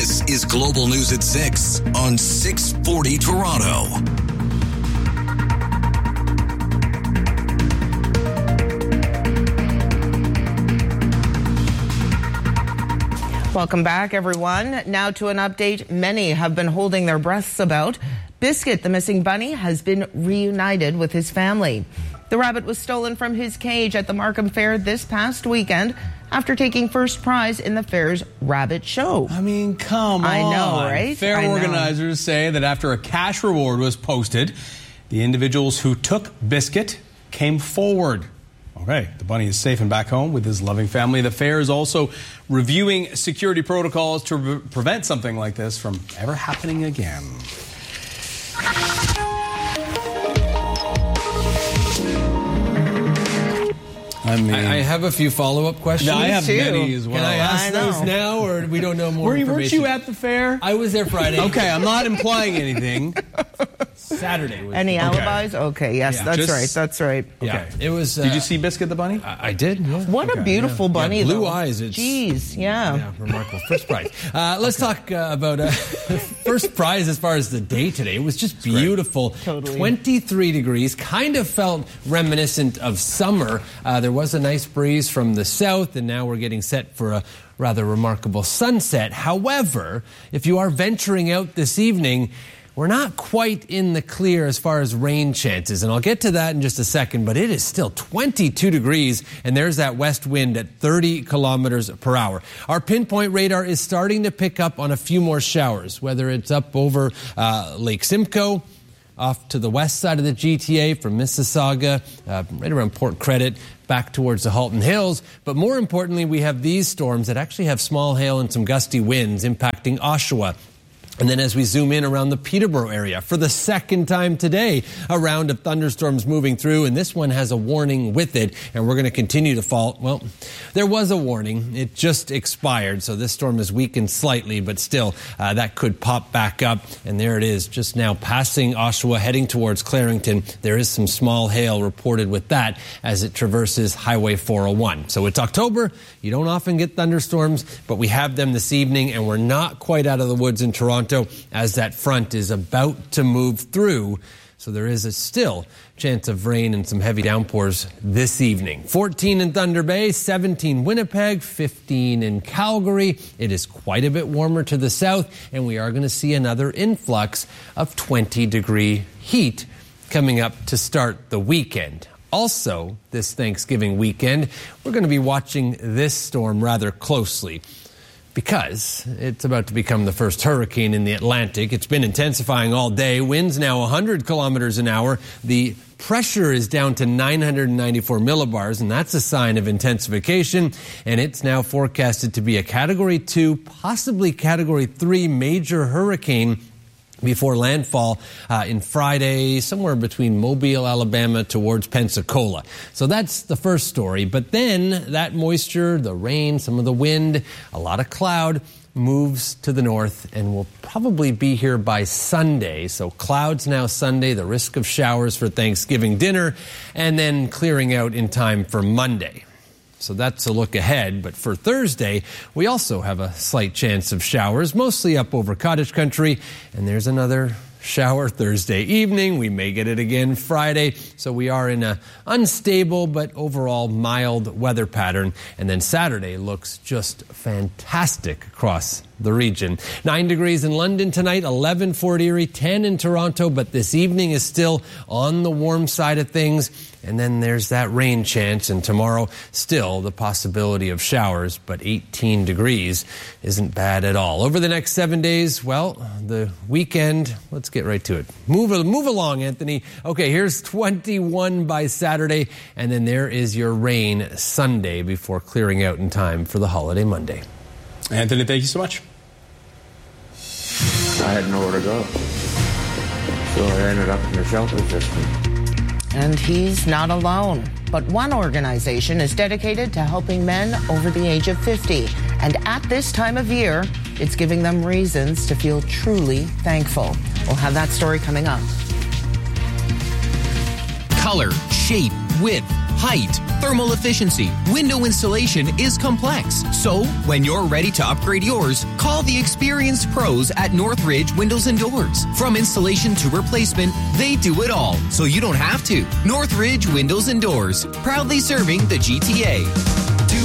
This is Global News at 6 on 640 Toronto. Welcome back, everyone. Now to an update many have been holding their breaths about. Biscuit, the missing bunny, has been reunited with his family. The rabbit was stolen from his cage at the Markham Fair this past weekend after taking first prize in the fair's rabbit show. I mean, come on. I know, right? Fair organizers say that after a cash reward was posted, the individuals who took Biscuit came forward. Okay, the bunny is safe and back home with his loving family. The fair is also reviewing security protocols to prevent something like this from ever happening again. I have a few follow-up questions. I have many as well. Can I ask those now, or we don't know more information? Weren't you at the fair? I was there Friday. Okay, I'm not implying anything. Saturday was Any alibis? Okay, yes, Yeah, that's right. Yeah, it was. Did you see Biscuit the bunny? I did. Yeah. What a beautiful bunny, Yeah, blue though. eyes. Jeez, yeah. Remarkable. First prize. Let's talk about first prize as far as the day today. It was just beautiful. Totally. 23 degrees. Kind of felt reminiscent of summer. There was a nice breeze from the south, and now we're getting set for a rather remarkable sunset. However, if you are venturing out this evening, we're not quite in the clear as far as rain chances, and I'll get to that in just a second, but it is still 22 degrees, and there's that west wind at 30 kilometers per hour. Our pinpoint radar is starting to pick up on a few more showers, whether it's up over Lake Simcoe, off to the west side of the GTA from Mississauga, right around Port Credit, back towards the Halton Hills. But more importantly, we have these storms that actually have small hail and some gusty winds impacting Oshawa. And then as we zoom in around the Peterborough area, for the second time today, a round of thunderstorms moving through, and this one has a warning with it, and we're going to continue to fall. Well, there was a warning. It just expired, so this storm has weakened slightly, but still, that could pop back up, and there it is, just now passing Oshawa, heading towards Clarington. There is some small hail reported with that as it traverses Highway 401. So it's October. You don't often get thunderstorms, but we have them this evening, and we're not quite out of the woods in Toronto as that front is about to move through. So there is a still chance of rain and some heavy downpours this evening. 14 in Thunder Bay, 17 Winnipeg, 15 in Calgary. It is quite a bit warmer to the south, and we are going to see another influx of 20-degree heat coming up to start the weekend. Also, this Thanksgiving weekend, we're going to be watching this storm rather closely, because it's about to become the first hurricane in the Atlantic. It's been intensifying all day. Winds now 100 kilometers an hour. The pressure is down to 994 millibars, and that's a sign of intensification. And it's now forecasted to be a Category 2, possibly Category 3 major hurricane before landfall in Friday, somewhere between Mobile, Alabama, towards Pensacola. So that's the first story. But then that moisture, the rain, some of the wind, a lot of cloud moves to the north and will probably be here by Sunday. So clouds now Sunday, the risk of showers for Thanksgiving dinner, and then clearing out in time for Monday. So that's a look ahead. But for Thursday, we also have a slight chance of showers, mostly up over cottage country. And there's another shower Thursday evening. We may get it again Friday. So we are in an unstable but overall mild weather pattern. And then Saturday looks just fantastic across the region. 9 degrees in London tonight, 11 Fort Erie, 10 in Toronto, but this evening is still on the warm side of things. And then there's that rain chance, and tomorrow still the possibility of showers, but 18 degrees isn't bad at all. Over the next 7 days, well, the weekend, let's get right to it. Move along, Anthony. Okay, here's 21 by Saturday, and then there is your rain Sunday before clearing out in time for the holiday Monday. Anthony, thank you so much. I had nowhere to go, so I ended up in the shelter system. And he's not alone. But one organization is dedicated to helping men over the age of 50. And at this time of year, it's giving them reasons to feel truly thankful. We'll have that story coming up. Color, shape, width, height, thermal efficiency. Window installation is complex. So, when you're ready to upgrade yours, call the experienced pros at Northridge Windows and Doors. From installation to replacement, they do it all, so you don't have to. Northridge Windows and Doors, proudly serving the GTA.